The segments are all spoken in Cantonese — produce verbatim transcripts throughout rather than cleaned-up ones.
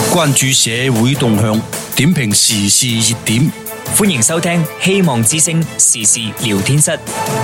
關注社會動向，點評時事熱點。 歡迎收聽希望之聲時事聊天室。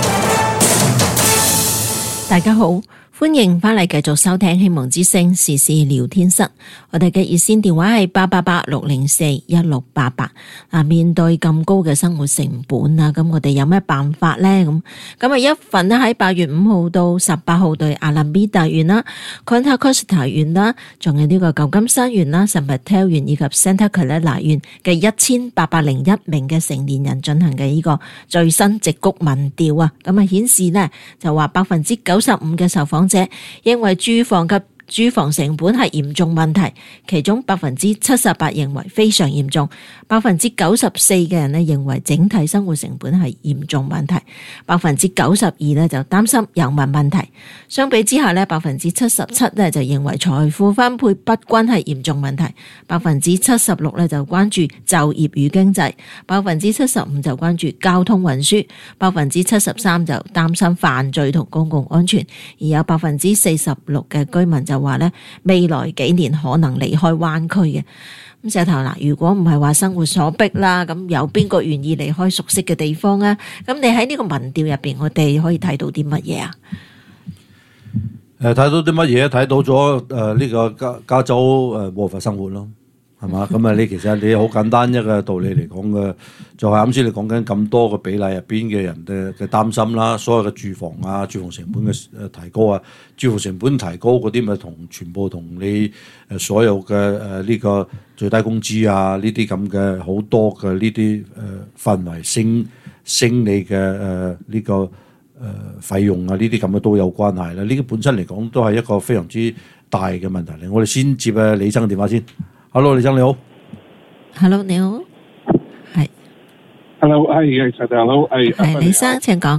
大家好，歡迎翻嚟繼續收聽希望之聲時事聊天室。我哋嘅熱線電話係八八八六零四一六八八。嗱，面對咁高嘅生活成本啊，咁我哋有咩辦法呢？咁咁啊，一份咧喺八月五號到十八號對阿蘭比達縣啦、Contra Costa 縣啦，仲有呢個舊金山縣啦、San Mateo 縣以及 Santa Clara 縣嘅一千八百零一名嘅成年人進行嘅呢個最新矽谷民調啊，咁啊顯示呢就話百分之九十五嘅受訪者認為住房及住房成本係嚴重問題，其中百分之七十八認為非常嚴重，百分之九十四嘅人咧認為整體生活成本係嚴重問題，百分之九十二咧就擔心遊民問題。相比之下咧，百分之七十七咧就認為財富分配不均係嚴重問題，百分之七十六咧就關注就業與經濟，百分之七十五就關注交通運輸，百分之七十三就擔心犯罪同公共安全，而有百分之四十六嘅居民就就話咧，未來幾年可能離開灣區嘅。咁石頭嗱，如果唔係話生活所逼啦，咁有邊個願意離開熟悉嘅地方啊？咁你喺呢個民調入邊，我哋可以睇到啲乜嘢啊？ 誒，睇到啲乜嘢？睇到咗誒呢個加加州誒窩房生活咯，係嘛？咁啊，你其實你好簡單一個道理嚟講嘅，就係啱先你講緊咁多個比例入邊嘅人嘅嘅擔心啦，所有嘅住房啊、住房成本嘅誒提高啊，住房成本提高嗰啲咪同全部同你誒所有嘅誒呢個最低工資啊呢啲咁嘅好多嘅呢啲誒範圍升升你嘅誒呢個誒費用啊呢啲咁嘅都有關係啦。呢啲本身嚟講都係一個非常之大嘅問題嚟。我哋先接啊李生嘅電話先。Hello， 李生你好。 Hello， 你好。係。 Hello， 係係，Hello， 係。 係李生，請講。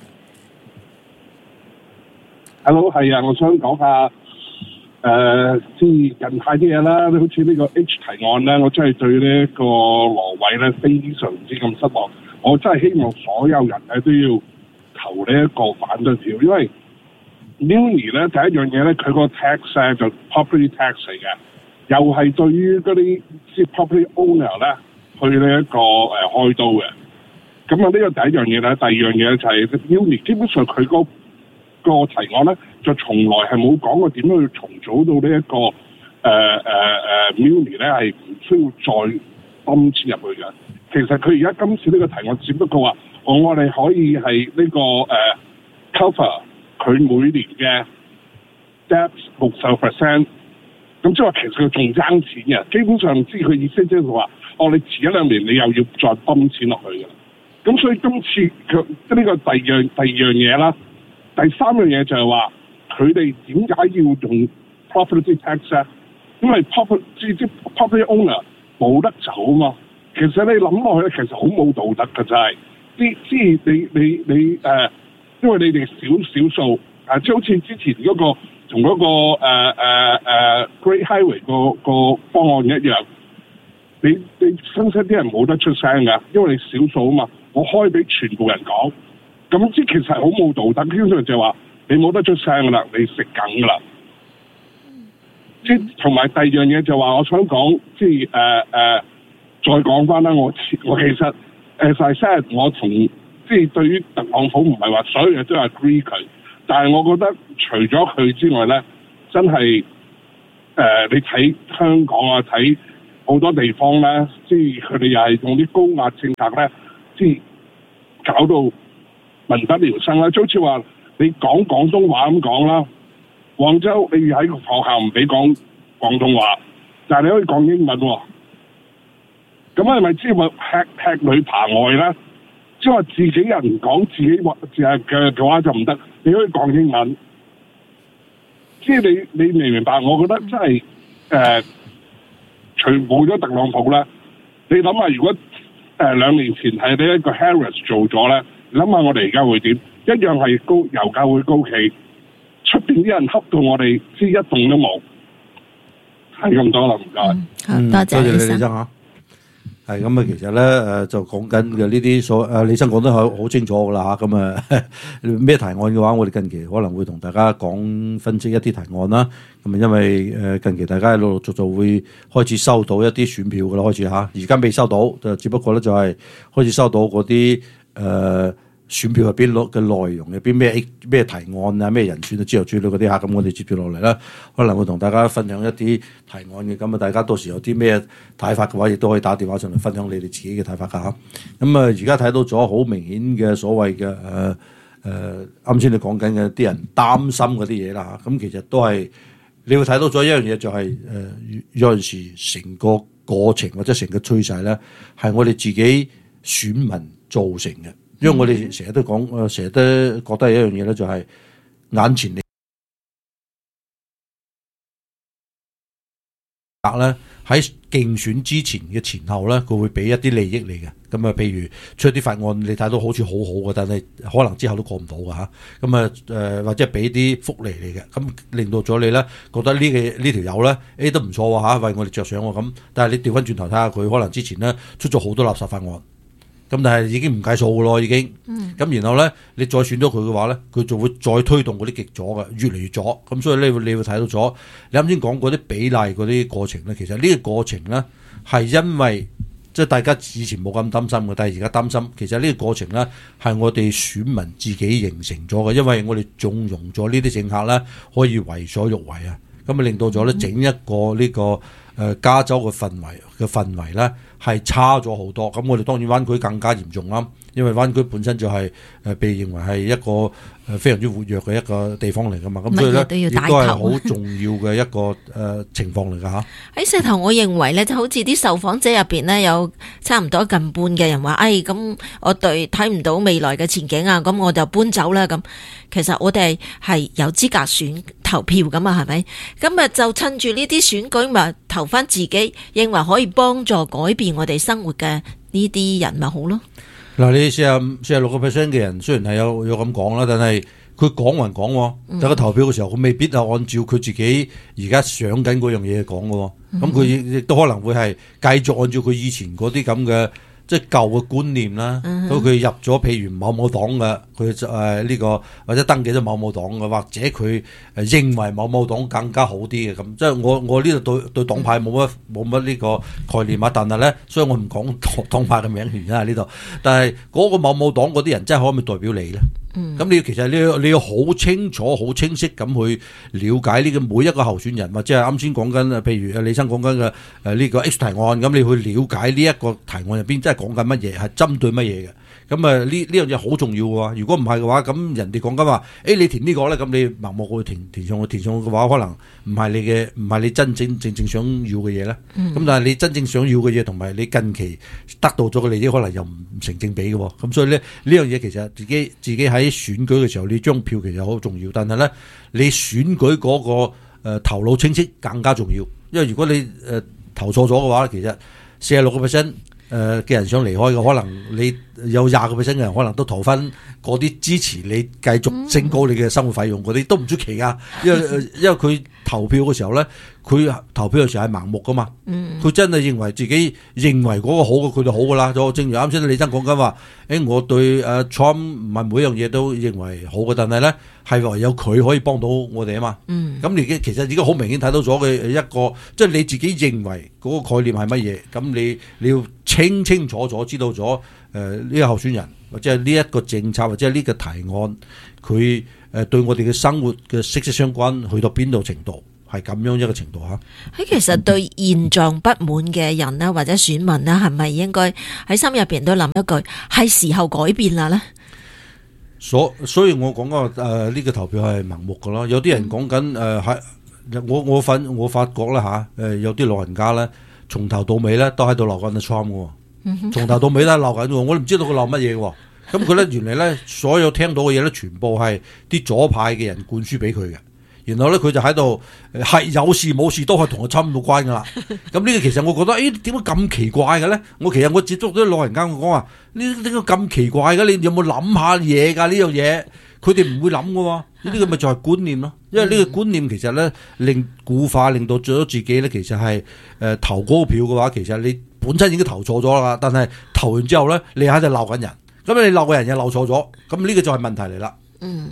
Hello， 係啊，我想講下誒，即係近排啲嘢啦，好似呢個 H 提案咧，我真係對呢一個羅委咧非常之咁失望。我真係希望所有人咧都要投呢一個反對票，因為 Muni 咧第一樣嘢咧，佢個 tax 咧就 property tax 嚟嘅。又係對於嗰啲即係 property owner 咧，去呢一個誒、呃、開刀嘅。咁啊，呢個第一樣嘢咧，第二樣嘢就係 Muni 基本上佢嗰個提案咧，就從來係冇講過點樣去重組到呢一個誒誒誒 Muni 咧，係唔需要再抌錢入去嘅。其實佢而家今次呢個提案，只不過話我我哋可以係呢、這個誒、呃、cover 佢每年嘅 debt 六十 percent。咁即係話其實佢仲爭錢嘅，基本上知佢意思即係話，哦你遲一兩年你又要再泵錢落去嘅。咁所以今次佢呢個第二樣第二樣嘢啦，第三樣嘢就係話佢哋點解要用 property tax 咧？因為 property 即係 property owner 冇得走啊嘛。其實你諗落去咧，其實好冇道德嘅就係，啲即係你你你誒、呃，因為你哋少少數啊，即係好似之前嗰、那個。同嗰、那個誒誒、uh, uh, Great Highway 個個方案一樣，你你新西啲人冇得出聲㗎，因為你少數啊嘛。我開俾全部人講，咁即係其實好冇道德。基本上就係話你冇得出聲㗎啦，你食梗㗎啦。即係同埋第二樣嘢就話，我想講即係誒誒，再講翻啦。我我其實 as I said，我同即係對於特朗普唔係話所有嘢都係 agree 佢。但係我覺得除咗佢之外咧，真係誒、呃、你睇香港啊，睇好多地方咧，即係佢哋又係用啲高壓政策咧，即係搞到民不聊生啦。就好似話你講廣東話咁講啦，廣州你喺個學校唔俾講廣東話，但係你可以講英文喎、哦。咁係咪即係話吃吃裏扒外咧？即係話自己人講自己話嘅嘅話就唔得，你可以講英文。即係你你明唔明白？我覺得真係誒，除冇咗特朗普咧，你諗下如果誒、呃、兩年前係呢一個 Harris 做咗咧，你諗下我哋而家會點？一樣係高油價會高企，出邊啲人恰到我哋即係一動都冇。係咁多啦，唔該。 嗯，多謝李生嚇。 係咁啊，其實咧誒就講緊嘅呢啲所誒李生講得好好清楚㗎啦嚇，咁啊咩提案嘅話，我哋近期可能會同大家講分析一啲提案啦。咁啊，因為誒近期大家陸陸續續會開始收到一啲選票㗎啦，開始嚇，而家未收到，就只不過咧就係開始收到嗰啲誒選票入邊攞嘅內容入邊咩咩提案啊，咩人選啊之後之類嗰啲嚇，咁我哋接住落嚟啦，可能會同大家分享一啲提案嘅，咁啊大家到時有啲咩睇法嘅話，亦都可以打電話上嚟分享你哋自己嘅睇法㗎嚇。咁啊，而家睇到咗好明顯嘅所謂嘅誒誒，啱先你講緊嘅啲人擔心嗰啲嘢啦嚇，咁其實都係你會睇到咗一樣嘢，就係誒有陣時成個過程或者成個趨勢咧，係我哋自己選民造成嘅。因為我哋成日都講，誒成日都覺得係一樣嘢咧，就係眼前你咧喺競選之前嘅前後咧，佢會俾一啲利益你嘅。咁啊，譬如出啲法案，你睇到好似好好嘅，但係可能之後都過唔到嘅嚇。咁啊誒，或者俾啲福利你嘅，咁令到咗你咧覺得呢個呢條友咧，誒都唔錯喎嚇，為我哋着想喎咁。但係你調翻轉頭睇下佢，可能之前咧出咗好多垃圾法案。咁但係已經唔計數嘅咯，已經。咁、嗯、然後咧，你再選咗佢嘅話咧，佢就會再推動嗰啲極左嘅，越嚟越左。咁所以咧，你會睇到咗。你啱先講嗰啲比例嗰啲過程咧，其實呢個過程咧係因為即係大家以前冇咁擔心嘅，但係而家擔心。其實呢個過程咧係我哋選民自己形成咗嘅，因為我哋縱容咗呢啲政客咧可以為所欲為啊。咁啊令到咗咧整一個呢、這個誒、呃、加州嘅氛圍嘅氛圍咧。係差咗好多，咁我哋當然灣區更加嚴重啦，因為灣區本身就係、是、誒、呃、被認為係一個誒非常之活躍嘅一個地方嚟噶嘛，咁所以咧亦都係好重要嘅一個誒、呃、情況嚟噶嚇。 喺石頭，我認為咧就好似啲受訪者入邊咧有差唔多近半嘅人話，誒咁我對睇唔到未來嘅前景啊，咁我就搬走啦咁。其實我哋係有資格選投票噶嘛，係咪？咁啊就趁住呢啲選舉咪投翻自己認為可以幫助改變我哋生活嘅呢啲人咪好咯。 嗱，你四十四十六個 percent 嘅人雖然係有有咁講啦，但係佢講還講，但係佢投票嘅時候佢未必係按照佢自己而家想緊嗰樣嘢講嘅，咁佢亦亦都可能會係繼續按照佢以前嗰啲咁嘅。即係舊嘅觀念啦，咁佢入咗譬如某某黨嘅，佢誒呢個或者登記咗某某黨嘅，或者佢誒認為某某黨更加好啲嘅咁。即係我我呢度對對黨派冇乜冇乜呢個概念啊，但係咧，所以我唔講黨派嘅名原因喺呢度。但係嗰個某某黨嗰啲人真係可唔可以代表你咧？咁、嗯、你其實你要你要好清楚、好清晰咁去了解呢個每一個候選人，或者係啱先講緊譬如李生講緊嘅誒呢個 H 提案，咁你去了解呢一個提案入邊真係講緊乜嘢，係針對乜嘢嘅。咁啊呢呢樣嘢好重要喎。如果唔係嘅話，咁人哋講緊話，誒你填呢個咧，咁你盲目去填填上去填上去嘅話，可能唔係你嘅，唔係你真正正正想要嘅嘢咧。咁、嗯、但係你真正想要嘅嘢，同埋你近期得到咗嘅利益，可能又唔成正比嘅。咁所以咧呢樣嘢其實自己自己喺選舉嘅時候，你張票其實好重要。但係咧你選舉嗰、那個誒、呃、頭腦清晰更加重要。因為如果你誒、呃、投錯咗嘅話，其實四十六個 percent。誒嘅人想離開嘅，可能你有廿個 percent 嘅人可能都投翻嗰啲支持你繼續升高你嘅生活費用嗰啲，都唔出奇噶。因為因為佢投票嘅時候咧，佢投票嘅時候係盲目噶嘛。佢真係認為自己認為嗰個好嘅，佢就好噶啦。就正如啱先李生講緊話，誒我對誒 Trump 唔係每樣嘢都認為好嘅，但係咧係唯有佢可以幫到我哋啊嘛。咁你其實已經好明顯睇到咗嘅一個，即係你自己認為嗰個概念係乜嘢，咁你你要清清楚楚知道咗誒呢個候選人或者係呢一個政策或者係呢個提案，佢誒對我哋嘅生活嘅息息相關，去到邊度程度係咁樣一個程度嚇。喺其實對現狀不滿嘅人啦，或者選民啦，係咪應該喺心入邊都諗一句係時候改變啦咧？ 所所以我講個誒呢個投票係盲目㗎咯。有啲人講緊誒喺我我發我發覺啦嚇誒有啲老人家咧，從頭到尾咧都喺度鬧緊 Trump 嘅喎，從頭到尾都係鬧緊喎，我都唔知道佢鬧乜嘢喎。咁佢咧原嚟咧所有聽到嘅嘢咧，全部係啲左派嘅人灌輸俾佢嘅。然後咧佢就喺度係有事冇事都可以同佢侵到關噶啦。咁呢個其實我覺得，誒點解咁奇怪嘅咧？我其實我接觸啲老人家，我講話呢點解咁奇怪嘅？你有冇諗下嘢㗎？呢樣嘢佢哋唔會諗嘅喎。呢個咪就係觀念咯。因為呢個觀念其實咧令固化，令到咗自己咧，其實係誒、呃、投嗰個票嘅話，其實你本身已經投錯咗啦，但係投完之後咧，你喺度鬧緊人，咁你鬧嘅人又鬧錯咗，咁呢個就係問題嚟啦。 嗯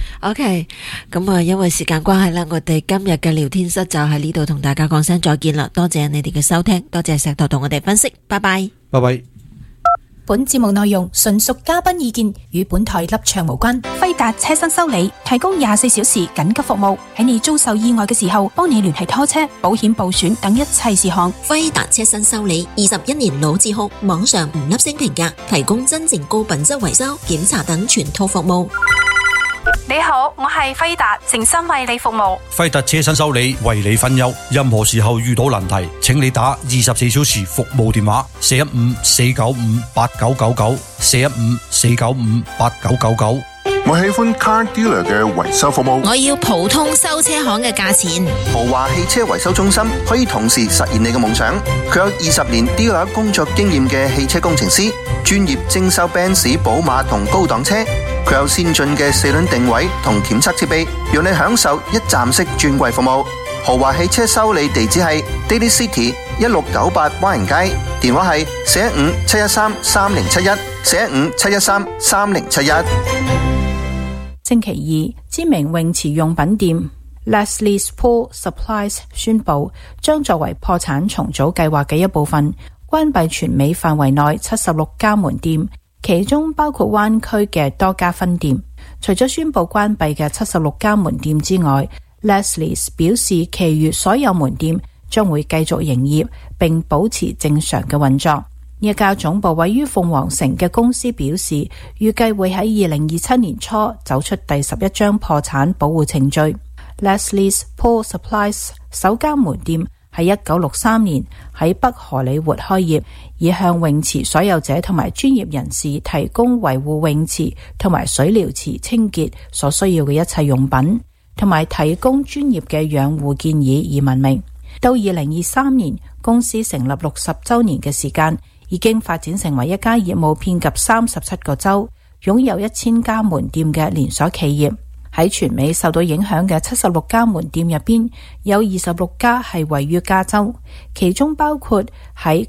OK， 咁啊，因為時間關係啦，我哋今日嘅聊天室就喺呢度同大家講聲再見啦，多謝你哋嘅收聽，多謝石頭同我哋分析，拜拜， 拜拜。 本節目內容純屬嘉賓意見，與本台立場無關。輝達車身修理提供廿四小時緊急服務，喺你遭受意外嘅時候，幫你聯繫拖車、保險報損等一切事項。 輝達車身修理二十一年老字號，網上五粒星評價，提供真正高品質維修、檢查等全套服務。 你好，我係輝達，誠心為你服務。 輝達車身修理為你分憂，任何時候遇到難題，請你打二十四小時服務電話四一五四九五八九九九四一五四九五八九九九。 我喜歡 Car Dealer 嘅維修服務。 我要普通修車行嘅價錢。 豪華汽車維修中心可以同時實現你嘅夢想。佢有二十年 dealer 工作經驗嘅汽車工程師，專業徵收 Benz、寶馬同高檔車。佢有先進嘅四輪定位同檢測設備，讓你享受一站式專櫃服務。豪華汽車修理地址係 Daily City 一六九八灣人街，電話係四一五七一三三零七一四一五七一三三零七一。 星期二，知名泳池用品店 Leslie's Pool Supplies 宣布，將作為破產重組計劃嘅一部分，關閉全美範圍內七十六家門店，其中包括灣區嘅多家分店。除咗宣布關閉嘅七十六家門店之外， Leslie's 表示其餘所有門店將會繼續營業並保持正常嘅運作。一家總部位於鳳凰城嘅公司表示，預計會喺二零二七年初走出第十一章破產保護程序。Leslie's Pool Supplies 首間門店喺一九六三年喺北荷里活開業，以向泳池所有者同埋專業人士提供維護泳池同埋水療池清潔所需要嘅一切用品，同埋提供專業嘅養護建議而聞名。到二零二三年，公司成立六十週年嘅時間，已經發展成為一家業務遍及三十七個州，擁有一千家門店嘅連鎖企業。喺全美受到影響嘅七十六家門店入邊，有二十六家係位於加州，其中包括喺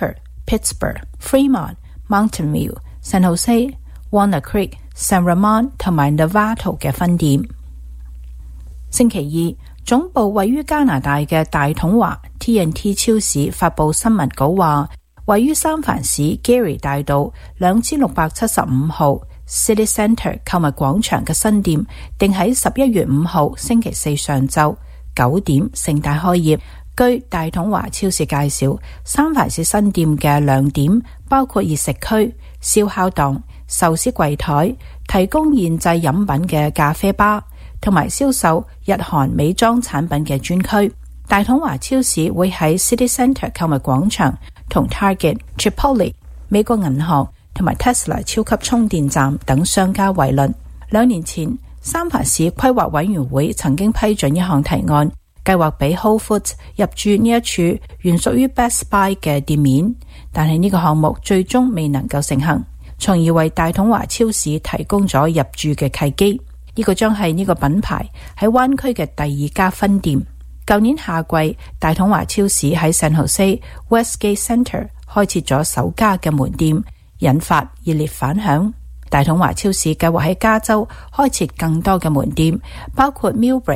Concord、Pittsburgh、Fremont、Mountain View、San Jose、Walnut Creek、San Ramon 同埋 Novato 嘅分店。星期二，總部位於加拿大嘅大統華 T and T 超市發佈新聞稿話，位於三藩市 Geary 大道兩千六百七十五號 City Centre 購物廣場嘅新店定喺十一月五號星期四上晝九點盛大開業。據大統華超市介紹，三藩市新店嘅亮點包括熱食區、燒烤檔、壽司櫃台、提供現製飲品嘅咖啡吧，同埋銷售日韓美妝產品嘅專區。大統華超市會喺 City Centre 購物廣場同 Target、Chipotle、美國銀行同埋 Tesla 超級充電站等商家為鄰。兩年前，三藩市規劃委員會曾經批准一項提案，計劃俾 Whole Foods 入駐呢一處原屬於 Best Buy 嘅店面，但係呢個項目最終未能夠成行，從而為大統華超市提供咗入駐嘅契機。呢個將係呢個品牌喺灣區嘅第二家分店。舊年夏季，大統華超市喺 San Jose Westgate Centre 開設咗首家嘅門店，引發熱烈反響。大統華超市計劃喺加州開設更多嘅門店，包括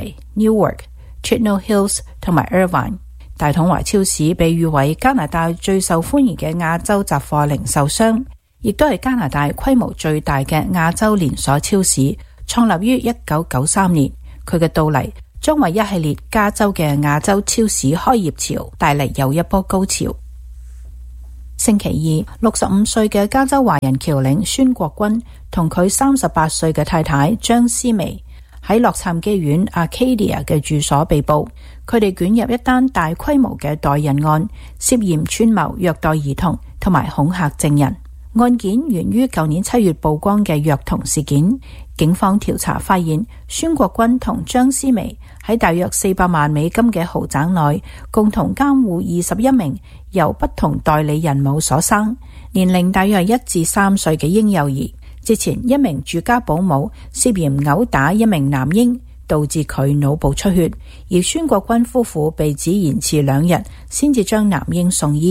Millbrae、Newark、Chino Hills 同埋 Irvine。大統華超市被譽為加拿大最受歡迎嘅亞洲雜貨零售商，亦都係加拿大規模最大嘅亞洲連鎖超市，創立於一九九三年。佢嘅到嚟將為一系列加州嘅亞洲超市開業潮帶嚟又一波高潮。星期二，六十五歲嘅加州華人僑領孫國軍同佢三十八歲嘅太太張思薇喺洛杉磯縣 Arcadia 嘅住所被捕，佢哋捲入一單大規模嘅代孕案，涉嫌串謀虐待兒童同埋恐嚇證人。案件源於舊年七月曝光嘅虐童事件。警方調查發現，孫國軍同張思薇喺大約四百萬美金嘅豪宅內，共同監護二十一名由不同代理人母所生，年齡大約一至三歲嘅嬰幼兒。之前一名住家保姆涉嫌毆打一名男嬰，導致佢腦部出血，而孫國軍夫婦被指延遲兩日先至將男嬰送醫。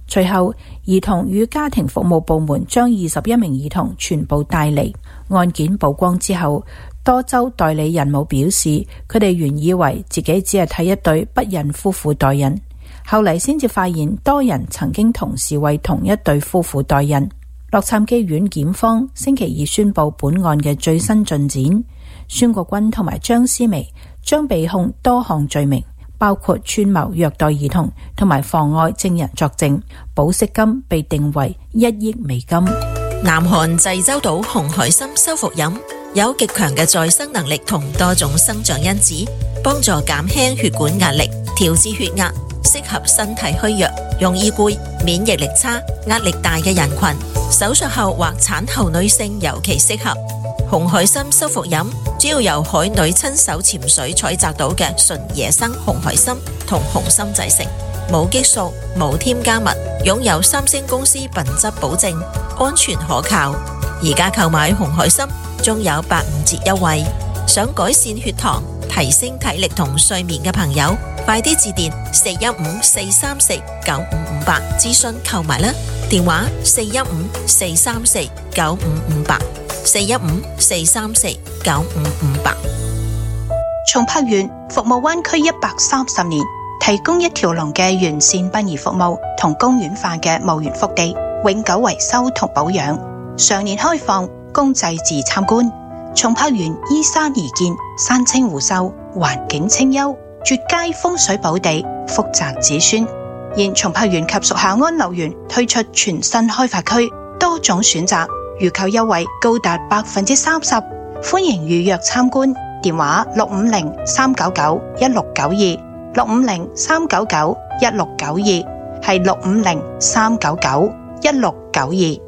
隨後，兒童與家庭服務部門將二十一名兒童全部帶離。案件曝光之後，多州代理孕母表示，佢哋原以為自己只係替一對不孕夫婦代孕，後嚟先至發現多人曾經同時為同一對夫婦代孕。洛杉磯縣檢方星期二宣布本案嘅最新進展，孫國軍同埋張思薇將被控多項罪名，包括串謀虐待兒童同埋妨礙證人作證，保釋金被定為一億美金。 南韓濟州島紅海參修復飲有極強嘅再生能力同多種生長因子，幫助減輕血管壓力、調節血壓，適合身體虛弱、容易攰、免疫力差、壓力大嘅人群。手術後或產後女性尤其適合。紅海參修復飲主要由海女親手潛水採摘到嘅純野生紅海參同紅參製成，冇激素、冇添加物，擁有三星公司品質保證，安全可靠。而家購買紅海參仲有八五折優惠，想改善血糖、提升體力同睡眠嘅朋友，快啲致電四一五四三四九五五八諮詢購買啦。電話四一五四三四九五五八，四一五四三四九五五八。 松柏園服務灣區一百三十年，提供一條龍嘅完善殯儀服務同公園化嘅墓園福地，永久維修同保養，常年開放供祭祀參觀。松柏園依山而建，山清湖秀，環境清幽，絕佳風水寶地，福澤子孫。現松柏園及屬下安樂園推出全新開發區，多種選擇，預購優惠高達百分之三十，歡迎預約參觀。電話六五零三九九一六九二，六五零三九九一六九二，係六五零三九九一六九二。